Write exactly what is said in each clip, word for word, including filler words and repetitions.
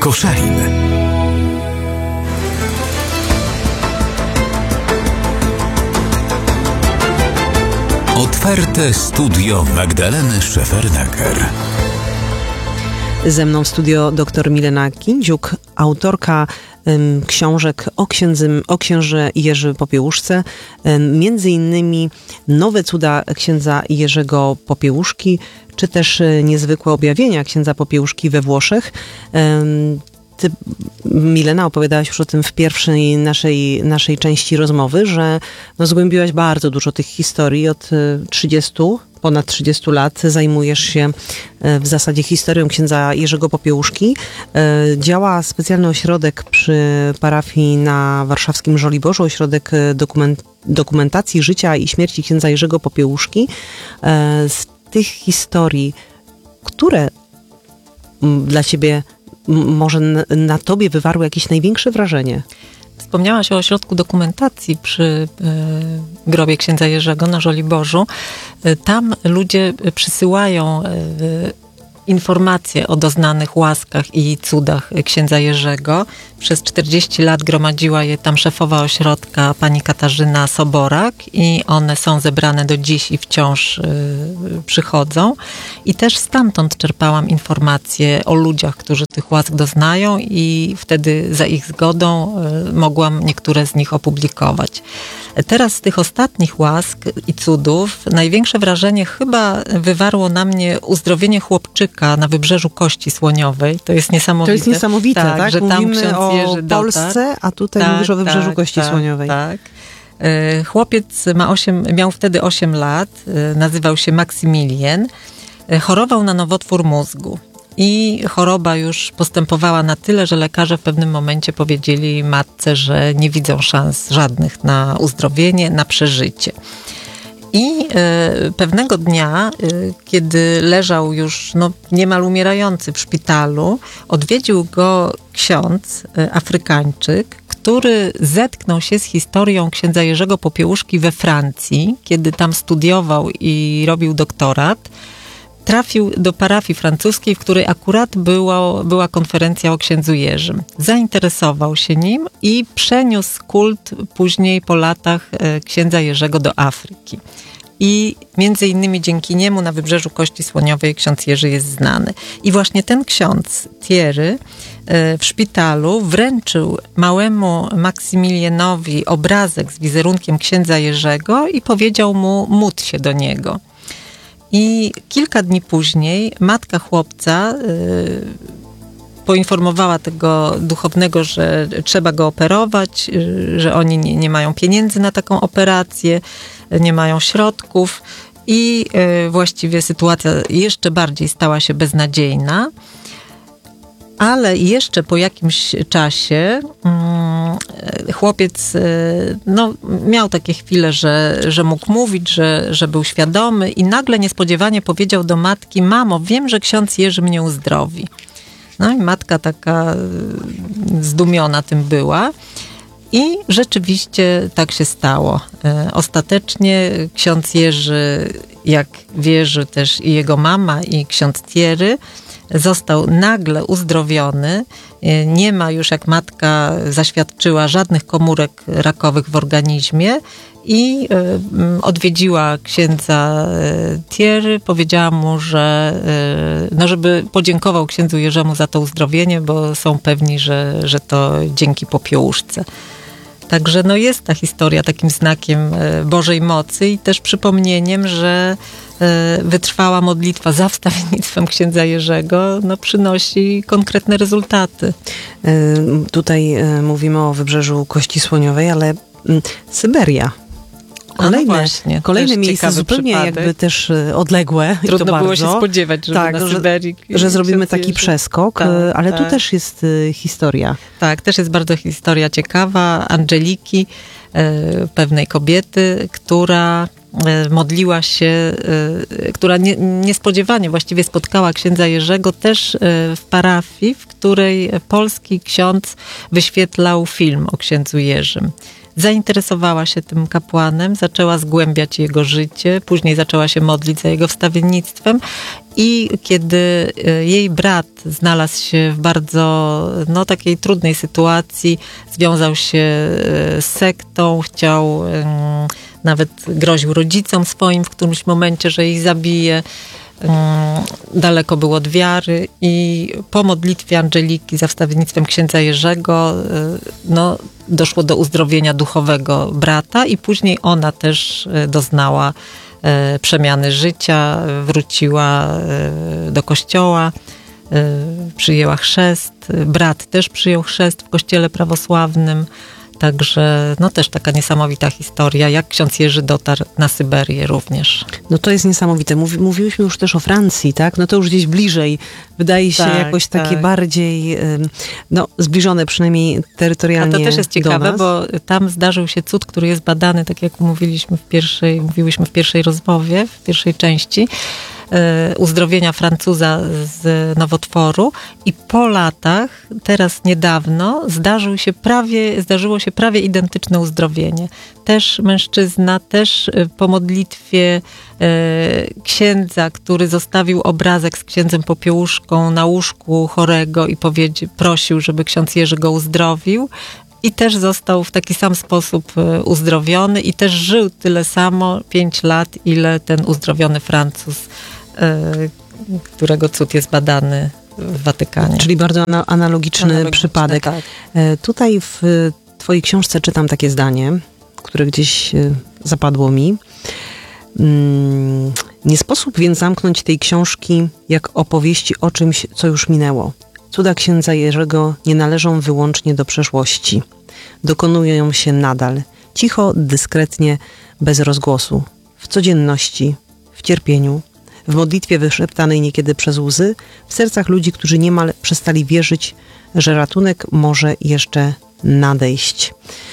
Koszalin. Otwarte studio Magdaleny Szefernaker. Ze mną w studio dr Milena Kindziuk, autorka ym, książek o, księdzym, o księży Jerzy Popiełuszce, ym, między innymi Nowe cuda księdza Jerzego Popiełuszki, czy też y, Niezwykłe objawienia księdza Popiełuszki we Włoszech. Ym, Ty, Milena, opowiadałaś już o tym w pierwszej naszej, naszej części rozmowy, że no, zgłębiłaś bardzo dużo tych historii. Od trzydziestu, ponad trzydziestu lat zajmujesz się w zasadzie historią księdza Jerzego Popiełuszki. Działa specjalny ośrodek przy parafii na warszawskim Żoliborzu, ośrodek dokument, dokumentacji życia i śmierci księdza Jerzego Popiełuszki. Z tych historii, które dla ciebie może na tobie wywarły jakieś największe wrażenie? Wspomniałaś o ośrodku dokumentacji przy y, grobie księdza Jerzego na Żoliborzu. Y, tam ludzie przysyłają y, informacje o doznanych łaskach i cudach księdza Jerzego. Przez czterdzieści lat gromadziła je tam szefowa ośrodka, pani Katarzyna Soborak, i one są zebrane do dziś i wciąż y, przychodzą. I też stamtąd czerpałam informacje o ludziach, którzy tych łask doznają, i wtedy za ich zgodą y, mogłam niektóre z nich opublikować. Teraz z tych ostatnich łask i cudów największe wrażenie chyba wywarło na mnie uzdrowienie chłopczyka na Wybrzeżu Kości Słoniowej. To jest niesamowite. To jest niesamowite, tak? tak? Że tam Mówimy ksiądz o Jerzy Polsce, dotarł. a tutaj tak, mówisz o Wybrzeżu tak, Kości tak, Słoniowej. Tak. Chłopiec ma osiem, miał wtedy osiem lat, nazywał się Maksymilian. Chorował na nowotwór mózgu. I choroba już postępowała na tyle, że lekarze w pewnym momencie powiedzieli matce, że nie widzą szans żadnych na uzdrowienie, na przeżycie. I y, pewnego dnia, y, kiedy leżał już no, niemal umierający w szpitalu, odwiedził go ksiądz, y, Afrykańczyk, który zetknął się z historią księdza Jerzego Popiełuszki we Francji, kiedy tam studiował i robił doktorat. Trafił do parafii francuskiej, w której akurat było, była konferencja o księdzu Jerzym. Zainteresował się nim i przeniósł kult później po latach księdza Jerzego do Afryki. I między innymi dzięki niemu na Wybrzeżu Kości Słoniowej ksiądz Jerzy jest znany. I właśnie ten ksiądz Thierry w szpitalu wręczył małemu Maksymilianowi obrazek z wizerunkiem księdza Jerzego i powiedział mu: módl się do niego. I kilka dni później matka chłopca y, poinformowała tego duchownego, że trzeba go operować, y, że oni nie, nie mają pieniędzy na taką operację, nie mają środków, i y, właściwie sytuacja jeszcze bardziej stała się beznadziejna. Ale jeszcze po jakimś czasie um, chłopiec no, miał takie chwile, że, że mógł mówić, że, że był świadomy, i nagle niespodziewanie powiedział do matki: mamo, wiem, że ksiądz Jerzy mnie uzdrowi. No i matka taka zdumiona tym była. I rzeczywiście tak się stało. Ostatecznie ksiądz Jerzy, jak wierzy też i jego mama, i ksiądz Thierry, został nagle uzdrowiony. Nie ma już, jak matka zaświadczyła, żadnych komórek rakowych w organizmie, i odwiedziła księdza Thierry, powiedziała mu, że no żeby podziękował księdzu Jerzemu za to uzdrowienie, bo są pewni, że, że to dzięki Popiełuszce. Także no jest ta historia takim znakiem Bożej mocy i też przypomnieniem, że wytrwała modlitwa za wstawiennictwem księdza Jerzego no, przynosi konkretne rezultaty. Tutaj mówimy o Wybrzeżu Kości Słoniowej, ale Syberia. Kolejne, no właśnie, kolejne miejsce zupełnie przypadek. Jakby też odległe. Trudno i to było bardzo. się spodziewać, żeby tak, na Syberii... Że, że zrobimy taki przeskok, tak, ale tak. tu też jest historia. Tak, też jest bardzo historia ciekawa Angeliki, pewnej kobiety, która modliła się, która nie, niespodziewanie właściwie spotkała księdza Jerzego też w parafii, w której polski ksiądz wyświetlał film o księdzu Jerzym. Zainteresowała się tym kapłanem, zaczęła zgłębiać jego życie, później zaczęła się modlić za jego wstawiennictwem I kiedy jej brat znalazł się w bardzo no, takiej trudnej sytuacji, związał się z sektą, chciał, nawet groził rodzicom swoim w którymś momencie, że ich zabije. Daleko był od wiary i po modlitwie Angeliki za wstawiennictwem księdza Jerzego no, doszło do uzdrowienia duchowego brata i później ona też doznała przemiany życia, wróciła do kościoła, przyjęła chrzest, brat też przyjął chrzest w kościele prawosławnym. Także no też taka niesamowita historia, jak ksiądz Jerzy dotarł na Syberię również. No to jest niesamowite. Mówi, mówiłyśmy już też o Francji, tak? No to już gdzieś bliżej. Wydaje się tak, jakoś takie tak. bardziej no, zbliżone przynajmniej terytorialnie. A to też jest ciekawe, nas. bo tam zdarzył się cud, który jest badany, tak jak mówiliśmy w pierwszej, mówiłyśmy w pierwszej rozmowie, w pierwszej części, uzdrowienia Francuza z nowotworu i po latach, teraz niedawno, zdarzył się prawie, zdarzyło się prawie identyczne uzdrowienie. Też mężczyzna, też po modlitwie księdza, który zostawił obrazek z księdzem Popiełuszką na łóżku chorego i powiedzi, prosił, żeby ksiądz Jerzy go uzdrowił. I też został w taki sam sposób uzdrowiony i też żył tyle samo, pięć lat, ile ten uzdrowiony Francuz, którego cud jest badany w Watykanie. Czyli bardzo analogiczny, analogiczny przypadek. Tak. Tutaj w twojej książce czytam takie zdanie, które gdzieś zapadło mi. Nie sposób więc zamknąć tej książki jak opowieści o czymś, co już minęło. Cuda księdza Jerzego nie należą wyłącznie do przeszłości. Dokonują się nadal, cicho, dyskretnie, bez rozgłosu, w codzienności, w cierpieniu, w modlitwie wyszeptanej niekiedy przez łzy, w sercach ludzi, którzy niemal przestali wierzyć, że ratunek może jeszcze nadejść.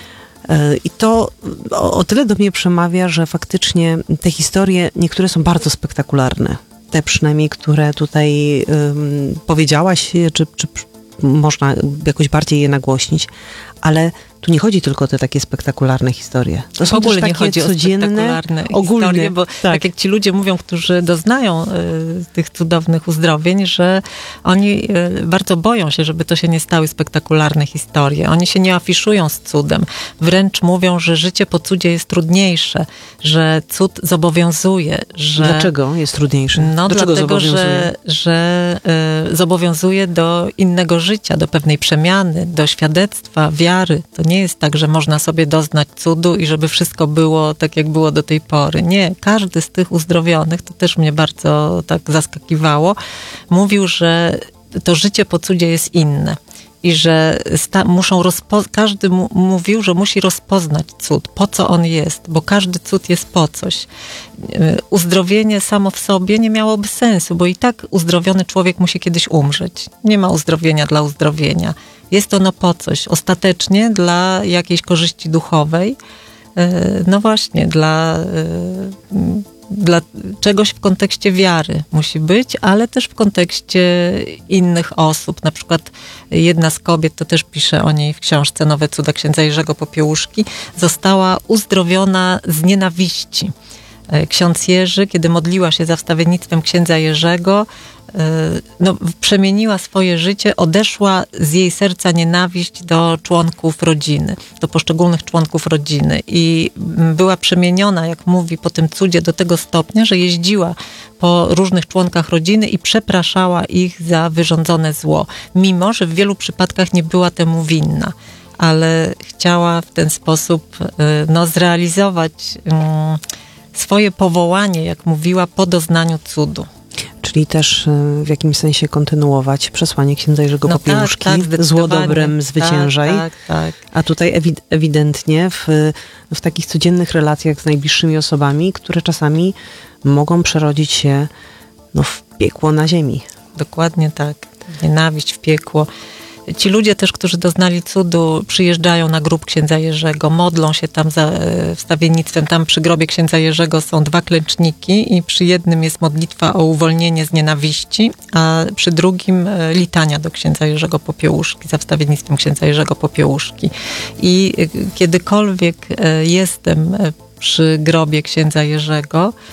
I to o, o tyle do mnie przemawia, że faktycznie te historie, niektóre są bardzo spektakularne. Te przynajmniej, które tutaj um, powiedziałaś, czy, czy można jakoś bardziej je nagłośnić, ale tu nie chodzi tylko o te takie spektakularne historie. To są w ogóle też takie nie chodzi codzienne, o spektakularne ogólne, historie, bo tak. tak jak ci ludzie mówią, którzy doznają y, tych cudownych uzdrowień, że oni y, bardzo boją się, żeby to się nie stały spektakularne historie. Oni się nie afiszują z cudem. Wręcz mówią, że życie po cudzie jest trudniejsze, że cud zobowiązuje. Że, Dlaczego jest trudniejsze? No do dlatego, czego zobowiązuje? że, że y, zobowiązuje do innego życia, do pewnej przemiany, do świadectwa, wiary. To nie jest tak, że można sobie doznać cudu i żeby wszystko było tak, jak było do tej pory. Nie, każdy z tych uzdrowionych, to też mnie bardzo tak zaskakiwało, mówił, że to życie po cudzie jest inne. I że sta- muszą rozpo- każdy mu- mówił, że musi rozpoznać cud, po co on jest, bo każdy cud jest po coś. Uzdrowienie samo w sobie nie miałoby sensu, bo i tak uzdrowiony człowiek musi kiedyś umrzeć. Nie ma uzdrowienia dla uzdrowienia. Jest ono po coś, ostatecznie dla jakiejś korzyści duchowej, no właśnie, dla, dla czegoś w kontekście wiary musi być, ale też w kontekście innych osób. Na przykład jedna z kobiet, to też pisze o niej w książce Nowe cuda księdza Jerzego Popiełuszki, została uzdrowiona z nienawiści. Ksiądz Jerzy, kiedy modliła się za wstawiennictwem księdza Jerzego, no, przemieniła swoje życie, odeszła z jej serca nienawiść do członków rodziny, do poszczególnych członków rodziny i była przemieniona, jak mówi, po tym cudzie do tego stopnia, że jeździła po różnych członkach rodziny i przepraszała ich za wyrządzone zło, mimo że w wielu przypadkach nie była temu winna, ale chciała w ten sposób no, zrealizować um, swoje powołanie, jak mówiła, po doznaniu cudu. Czyli też w jakimś sensie kontynuować przesłanie księdza Jerzego no Popiełuszki. Tak, tak, zło dobrem zwyciężaj. Tak, tak, tak. A tutaj ewi- ewidentnie w, w takich codziennych relacjach z najbliższymi osobami, które czasami mogą przerodzić się no, w piekło na ziemi. Dokładnie tak. Nienawiść, w piekło. Ci ludzie też, którzy doznali cudu, przyjeżdżają na grób księdza Jerzego, modlą się tam za wstawiennictwem. Tam przy grobie księdza Jerzego są dwa klęczniki i przy jednym jest modlitwa o uwolnienie z nienawiści, a przy drugim litania do księdza Jerzego Popiełuszki, za wstawiennictwem księdza Jerzego Popiełuszki. I kiedykolwiek jestem przy grobie księdza Jerzego,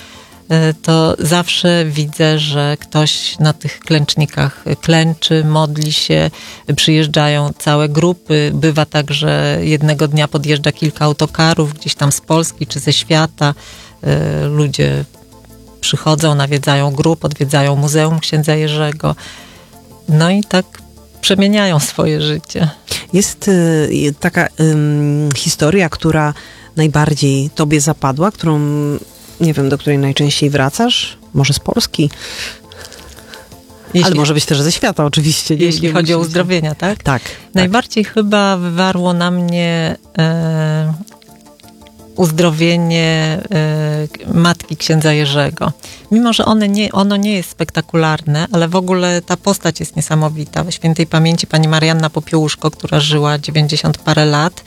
to zawsze widzę, że ktoś na tych klęcznikach klęczy, modli się, przyjeżdżają całe grupy. Bywa tak, że jednego dnia podjeżdża kilka autokarów gdzieś tam z Polski czy ze świata. Ludzie przychodzą, nawiedzają grup, odwiedzają Muzeum Księdza Jerzego. No i tak przemieniają swoje życie. Jest y, taka y, historia, która najbardziej tobie zapadła, którą, nie wiem, do której najczęściej wracasz? Może z Polski? Jeśli, ale może być też ze świata, oczywiście. Nie, jeśli nie chodzi o musi uzdrowienia, tak? Tak. Najbardziej tak. chyba wywarło na mnie e, uzdrowienie e, matki księdza Jerzego. Mimo że one nie, ono nie jest spektakularne, ale w ogóle ta postać jest niesamowita. Świętej pamięci pani Marianna Popiełuszko, która żyła dziewięćdziesiąt parę lat,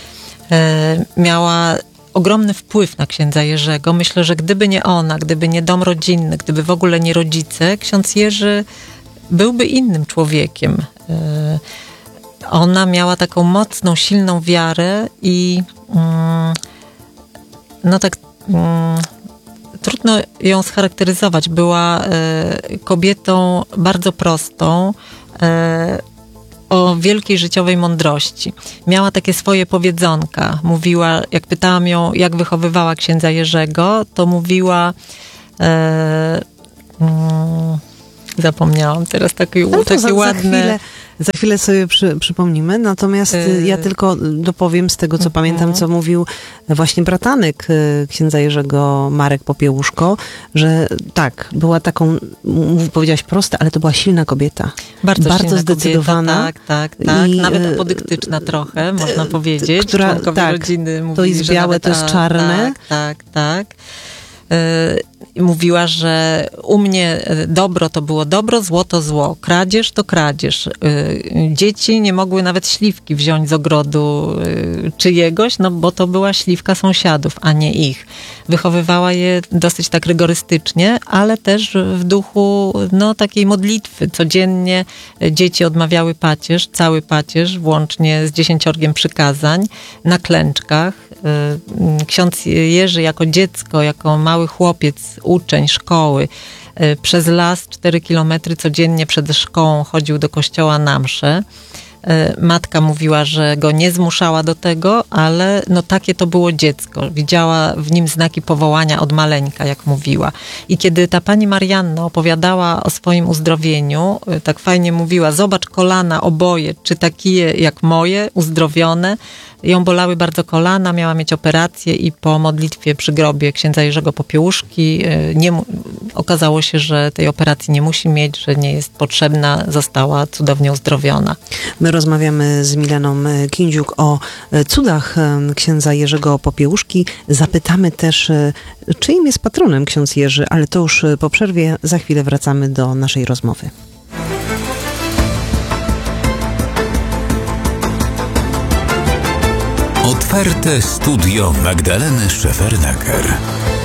e, miała ogromny wpływ na księdza Jerzego. Myślę, że gdyby nie ona, gdyby nie dom rodzinny, gdyby w ogóle nie rodzice, ksiądz Jerzy byłby innym człowiekiem. E, ona miała taką mocną, silną wiarę i mm, no tak mm, trudno ją scharakteryzować. Była e, kobietą bardzo prostą, e, o wielkiej życiowej mądrości. Miała takie swoje powiedzonka. Mówiła, jak pytałam ją, jak wychowywała księdza Jerzego, to mówiła e, mm, zapomniałam teraz takie, takie za, ładne... Za chwilę, za chwilę sobie przy, przypomnimy, natomiast y... ja tylko dopowiem z tego, co y- pamiętam, co mówił właśnie bratanek księdza Jerzego, Marek Popiełuszko, że tak, była taką, powiedziałaś prosta, ale to była silna kobieta. Bardzo, bardzo zdecydowana. Kobieta, tak, tak, tak. I, nawet apodyktyczna trochę, można powiedzieć. Która, Członkowie tak, rodziny mówili, to jest białe, to jest czarne. Tak, tak, tak. Mówiła, że u mnie dobro to było dobro, zło to zło, kradzież to kradzież. Dzieci nie mogły nawet śliwki wziąć z ogrodu czyjegoś, no bo to była śliwka sąsiadów, a nie ich. Wychowywała je dosyć tak rygorystycznie, ale też w duchu no, takiej modlitwy. Codziennie dzieci odmawiały pacierz, cały pacierz, włącznie z dziesięciorgiem przykazań, na klęczkach. Ksiądz Jerzy jako dziecko, jako mały chłopiec, uczeń szkoły, przez las cztery kilometry codziennie przed szkołą chodził do kościoła na mszę. Matka mówiła, że go nie zmuszała do tego, ale no takie to było dziecko. Widziała w nim znaki powołania od maleńka, jak mówiła. I kiedy ta pani Marianna opowiadała o swoim uzdrowieniu, tak fajnie mówiła, zobacz kolana oboje, czy takie jak moje, uzdrowione. Ją bolały bardzo kolana, miała mieć operację i po modlitwie przy grobie księdza Jerzego Popiełuszki nie, okazało się, że tej operacji nie musi mieć, że nie jest potrzebna, została cudownie uzdrowiona. My rozmawiamy z Mileną Kindziuk o cudach księdza Jerzego Popiełuszki. Zapytamy też, czyim jest patronem ksiądz Jerzy, ale to już po przerwie. Za chwilę wracamy do naszej rozmowy. Otwarte studio Magdaleny Szefernaker.